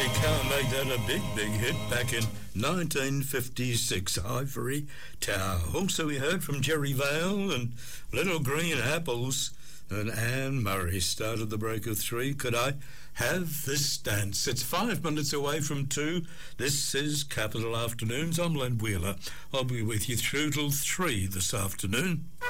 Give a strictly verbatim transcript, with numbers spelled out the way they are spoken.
Car made that a big, big hit back in nineteen fifty-six, Ivory Tower. Also, we heard from Jerry Vale and Little Green Apples, and Anne Murray started the break of three. Could I have this dance? It's five minutes away from two. This is Capital Afternoons. I'm Len Wheeler. I'll be with you through till three this afternoon.